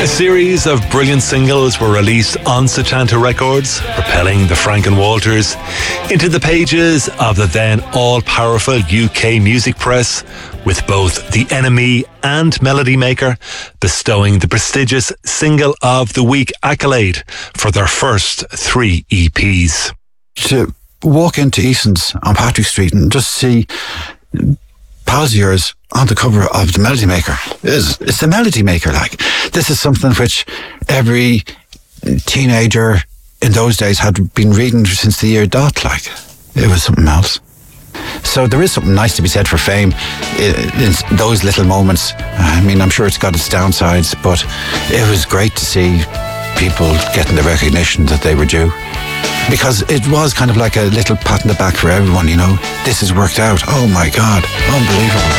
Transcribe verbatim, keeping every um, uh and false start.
series of brilliant singles were released on Setanta Records, propelling the Frank and Walters into the pages of the then all-powerful U K music press, with both The Enemy and Melody Maker bestowing the prestigious Single of the Week accolade for their first three E Ps. To walk into Eason's on Patrick Street and just see pals of yours on the cover of the Melody Maker, is it's the Melody Maker. Like, this is something which every teenager in those days had been reading since the year dot. Like, it was something else. So there is something nice to be said for fame in, in those little moments. I mean, I'm sure it's got its downsides, but it was great to see people getting the recognition that they were due, because it was kind of like a little pat on the back for everyone, you know. This has worked out. Oh my God, unbelievable.